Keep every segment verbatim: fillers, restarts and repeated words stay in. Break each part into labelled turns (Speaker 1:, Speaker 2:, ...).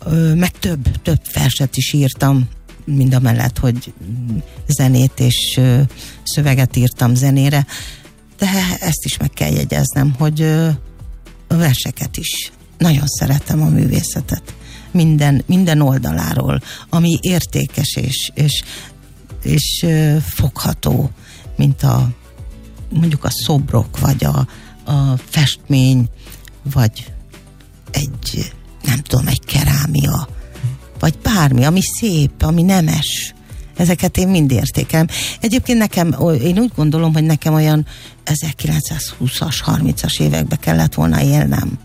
Speaker 1: meg több, több verset is írtam, mind a mellett, hogy zenét és szöveget írtam zenére, de ezt is meg kell jegyeznem, hogy a verseket is. Nagyon szeretem a művészetet. Minden, minden oldaláról, ami értékes és, és, és fogható, mint a mondjuk a szobrok, vagy a, a festmény, vagy egy, nem tudom, egy kerámia, vagy bármi, ami szép, ami nemes. Ezeket én mind értékelem. Egyébként nekem, én úgy gondolom, hogy nekem olyan ezerkilencszázhúszas, harmincas évekbe kellett volna élnem.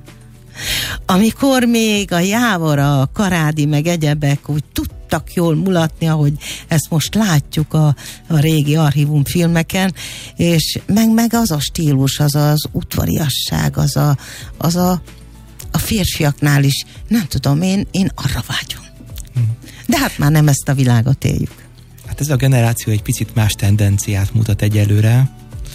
Speaker 1: Amikor még a Jávor, a Karádi, meg egyebek úgy tudtak jól mulatni, ahogy ezt most látjuk a, a régi archívum filmeken, és meg, meg az a stílus, az az udvariasság, az a, az a, a férfiaknál is, nem tudom, én, én arra vágyom. De hát már nem ezt a világot éljük.
Speaker 2: Hát ez a generáció egy picit más tendenciát mutat egyelőre,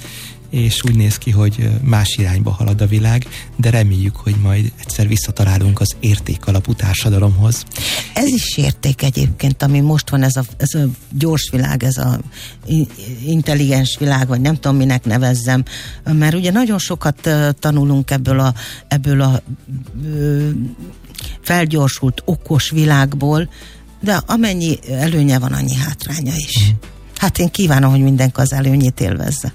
Speaker 2: és úgy néz ki, hogy más irányba halad a világ, de reméljük, hogy majd egyszer visszatalálunk az értékalapú társadalomhoz.
Speaker 1: Ez is érték egyébként, ami most van, ez a, ez a gyors világ, ez a intelligens világ, vagy nem tudom, minek nevezzem, mert ugye nagyon sokat tanulunk ebből a, ebből a ö, felgyorsult, okos világból, de amennyi előnye van, annyi hátránya is. Mm. Hát én kívánom, hogy mindenki az előnyét élvezze.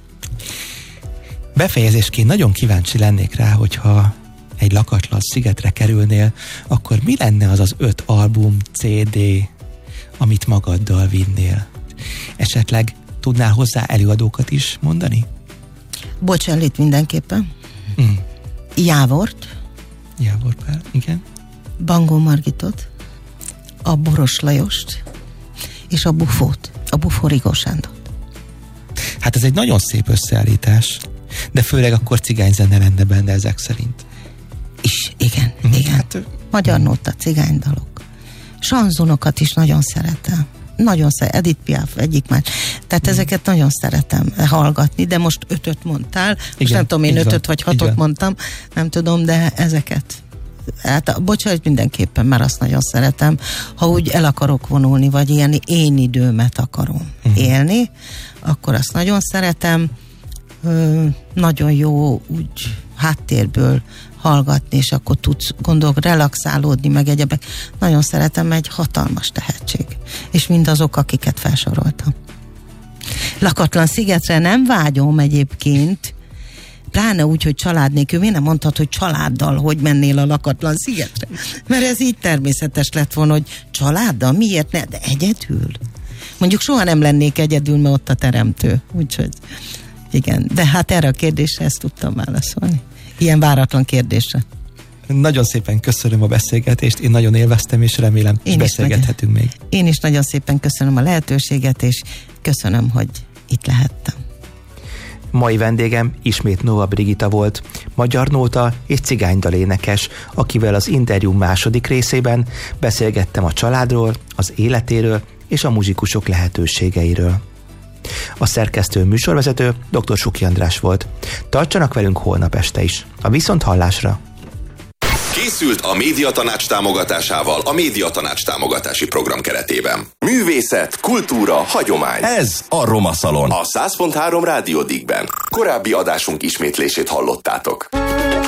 Speaker 2: Befejezésként nagyon kíváncsi lennék rá, hogyha egy lakatlan szigetre kerülnél, akkor mi lenne az az öt album, cé dé, amit magaddal vinnél? Esetleg tudnál hozzá előadókat is mondani?
Speaker 1: Bocellit mindenképpen. Mm. Jávort.
Speaker 2: Jávor Pál, igen.
Speaker 1: Bangó Margitot. A Boros Lajost. És a Bufót. A Bufó Rigó Sándort.
Speaker 2: Hát ez egy nagyon szép összeállítás. De főleg akkor cigányzene lenne benne ezek szerint.
Speaker 1: is, igen, mm, igen. Hát, Magyar nóta, cigánydalok. Sanzonokat is nagyon szeretem. Nagyon szeretem. Edith Piaf egyik már. Tehát mm. ezeket nagyon szeretem hallgatni, de most ötöt mondtál. Most igen, nem tudom, én ötöt van, vagy hatot mondtam, nem tudom, de ezeket. Hát bocsánat, mindenképpen, mert azt nagyon szeretem. Ha úgy el akarok vonulni, vagy ilyen én időmet akarom mm. élni, akkor azt nagyon szeretem. Ö, nagyon jó úgy háttérből hallgatni, és akkor tudsz gondolok, relaxálódni, meg egyebek. Nagyon szeretem, egy hatalmas tehetség. És mindazok, akiket felsoroltam. Lakatlan szigetre nem vágyom egyébként, pláne úgy, hogy család nélkül. Miért nem mondtad, hogy családdal hogy mennél a lakatlan szigetre? Mert ez így természetes lett volna, hogy családdal, miért ne? De egyedül. Mondjuk soha nem lennék egyedül, mert ott a teremtő. Úgyhogy igen, de hát erre a kérdésre ezt tudtam válaszolni. Ilyen váratlan kérdésre.
Speaker 2: Nagyon szépen köszönöm a beszélgetést, én nagyon élveztem, és remélem, hogy beszélgethetünk
Speaker 1: nagyon,
Speaker 2: még.
Speaker 1: Én is nagyon szépen köszönöm a lehetőséget, és köszönöm, hogy itt lehettem.
Speaker 2: Mai vendégem ismét Nova Brigitta volt, magyar nóta és cigánydalénekes, akivel az interjú második részében beszélgettem a családról, az életéről és a muzsikusok lehetőségeiről. A szerkesztő műsorvezető dr. Suki András volt. Tartsanak velünk holnap este is. A viszonthallásra!
Speaker 3: Készült a Médiatanács támogatásával a Médiatanács támogatási program keretében. Művészet, kultúra, hagyomány. Ez a Roma Szalon. A száz pont három Rádió Dígben. Korábbi adásunk ismétlését hallottátok.